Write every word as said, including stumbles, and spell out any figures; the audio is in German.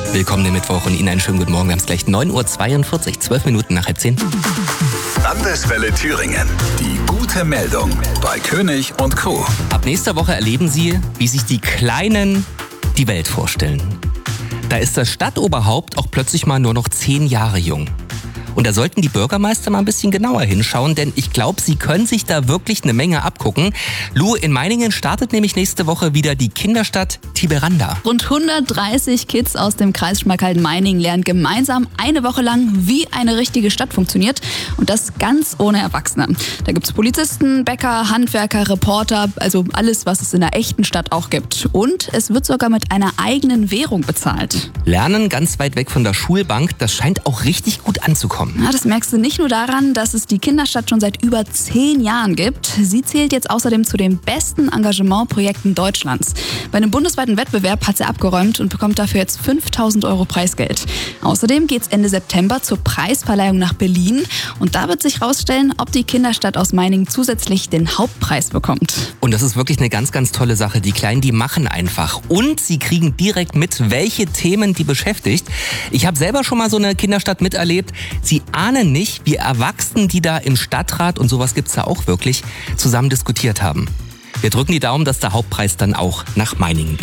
Willkommen im Mittwoch und Ihnen einen schönen guten Morgen. Wir haben es gleich neun Uhr zweiundvierzig, zwölf Minuten nach halb zehn. Landeswelle Thüringen. Die gute Meldung bei König und Co. Ab nächster Woche erleben Sie, wie sich die Kleinen die Welt vorstellen. Da ist das Stadtoberhaupt auch plötzlich mal nur noch zehn Jahre jung. Und da sollten die Bürgermeister mal ein bisschen genauer hinschauen, denn ich glaube, sie können sich da wirklich eine Menge abgucken. Lu, in Meiningen startet nämlich nächste Woche wieder die Kinderstadt Tiberanda. Rund hundertdreißig Kids aus dem Kreis Schmalkalden-Meiningen lernen gemeinsam eine Woche lang, wie eine richtige Stadt funktioniert. Und das ganz ohne Erwachsene. Da gibt's Polizisten, Bäcker, Handwerker, Reporter, also alles, was es in einer echten Stadt auch gibt. Und es wird sogar mit einer eigenen Währung bezahlt. Lernen ganz weit weg von der Schulbank, das scheint auch richtig gut anzukommen. Ja, das merkst du nicht nur daran, dass es die Kinderstadt schon seit über zehn Jahren gibt. Sie zählt jetzt außerdem zu den besten Engagementprojekten Deutschlands. Bei einem bundesweiten Wettbewerb hat sie abgeräumt und bekommt dafür jetzt fünftausend Euro Preisgeld. Außerdem geht's Ende September zur Preisverleihung nach Berlin. Und da wird sich rausstellen, ob die Kinderstadt aus Meiningen zusätzlich den Hauptpreis bekommt. Und das ist wirklich eine ganz, ganz tolle Sache. Die Kleinen, die machen einfach. Und sie kriegen direkt mit, welche Themen die beschäftigt. Ich habe selber schon mal so eine Kinderstadt miterlebt. Sie ahnen nicht, wie Erwachsene, die da im Stadtrat, und sowas gibt's da auch wirklich, zusammen diskutiert haben. Wir drücken die Daumen, dass der Hauptpreis dann auch nach Meiningen geht.